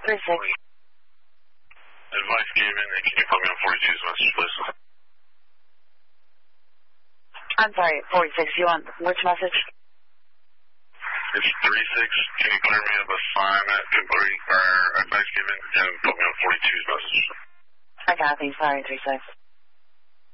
36. Advice given, and can you put me on 42's message, please? I'm sorry, 46. You want which message? It's 36. Can you clear me of assignment complete or advice given and put me on 42's message? I got you. Sorry, 36.